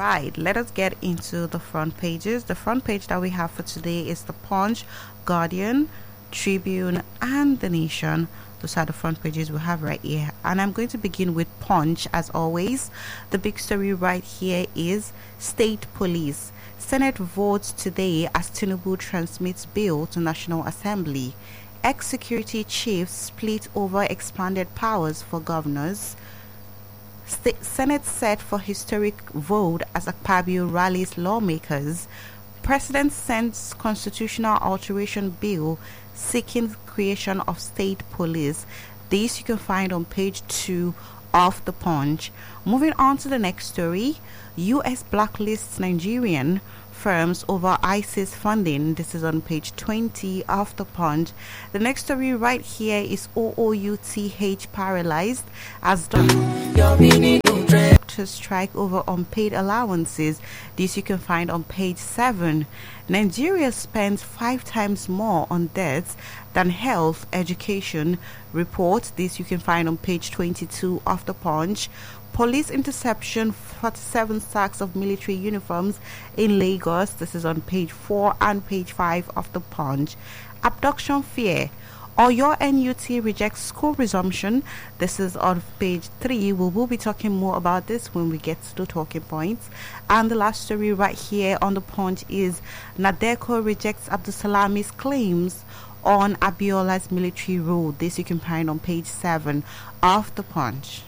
right, let us get into the front pages. The front page that we have for today is the Punch, Guardian, Tribune, and The Nation. Those are the front pages we have right here. And I'm going to begin with Punch as always. The big story right here is State Police. Senate votes today as Tinubu transmits bill to National Assembly. Ex-security chiefs split over expanded powers for governors. Senate set for historic vote as Akpabio rallies lawmakers. President sends constitutional alteration bill seeking creation of state police. This you can find on page 2 of the Punch. Moving on to the next story, U.S. blacklists Nigerian firms over ISIS funding. This is on page 20 of the Punch. The next story right here is OOUTH paralyzed as doctors strike over unpaid allowances. This you can find on page 7. Nigeria spends 5 times more on deaths than health education report. This you can find on page 22 of the Punch. Police interception 47 sacks of military uniforms in Lagos. This is on page 4 and page 5 of the Punch. Abduction fear. Oyo NUT rejects school resumption. This is on page 3. We will be talking more about this when we get to the talking points. And the last story right here on the Punch is Nadeco rejects Abdulsalami's claims on Abiola's military rule. This you can find on page 7 of the Punch.